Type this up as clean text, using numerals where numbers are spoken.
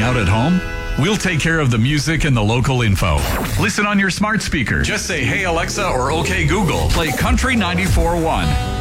out at home? We'll take care of the music and the local info. Listen on your smart speaker. Just say, "Hey Alexa," or "Okay Google, play Country 94.1."